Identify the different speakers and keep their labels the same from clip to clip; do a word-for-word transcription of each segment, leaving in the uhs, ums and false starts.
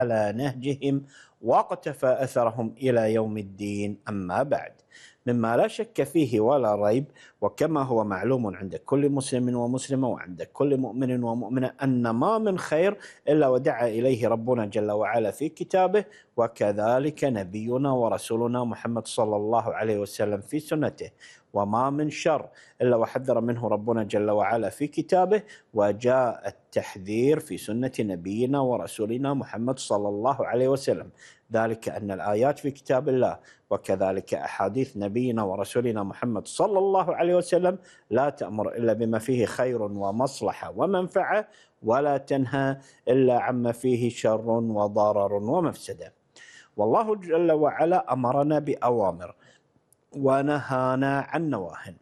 Speaker 1: على نهجهم واقتفى أثرهم إلى يوم الدين. أما بعد، مما لا شك فيه ولا ريب، وكما هو معلوم عند كل مسلم ومسلمة وعند كل مؤمن ومؤمنة، أن ما من خير إلا ودعا إليه ربنا جل وعلا في كتابه، وكذلك نبينا ورسولنا محمد صلى الله عليه وسلم في سنته. وما من شر إلا وحذر منه ربنا جل وعلا في كتابه، وجاء التحذير في سنة نبينا ورسولنا محمد صلى الله عليه وسلم. ذلك أن الآيات في كتاب الله وكذلك أحاديث نبينا ورسولنا محمد صلى الله عليه وسلم لا تأمر إلا بما فيه خير ومصلحة ومنفعة، ولا تنهى إلا عما فيه شر وضرر ومفسدة. والله جل وعلا أمرنا بأوامر ونهانا عن نواهٍ.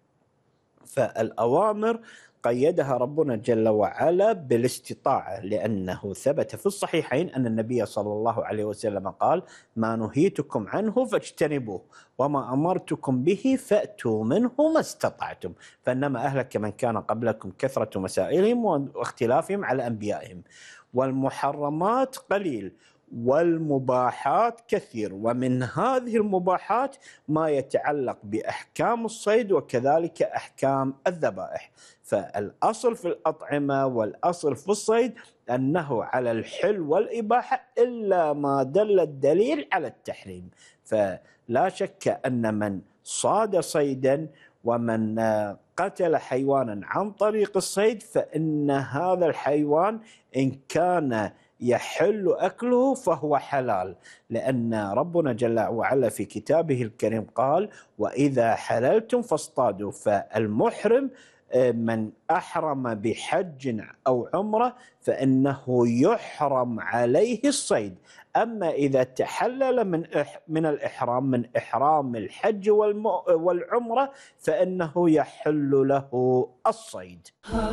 Speaker 1: فالأوامر قيدها ربنا جل وعلا بالاستطاعة، لأنه ثبت في الصحيحين أن النبي صلى الله عليه وسلم قال: ما نهيتكم عنه فاجتنبوه وما أمرتكم به فأتوا منه ما استطعتم، فإنما أهلك من كان قبلكم كثرة مسائلهم واختلافهم على أنبيائهم. والمحرمات قليل والمباحات كثير، ومن هذه المباحات ما يتعلق بأحكام الصيد وكذلك أحكام الذبائح. فالأصل في الأطعمة والأصل في الصيد أنه على الحل والإباحة إلا ما دل الدليل على التحريم. فلا شك أن من صاد صيدا ومن قتل حيوانا عن طريق الصيد، فإن هذا الحيوان إن كان يحل أكله فهو حلال، لأن ربنا جل وعلا في كتابه الكريم قال: وإذا حللتم فاصطادوا. فالمحرم من أحرم بحج أو عمرة فإنه يحرم عليه الصيد. أما إذا تحلل من من الإحرام من إحرام الحج والعمرة فإنه يحل له الصيد.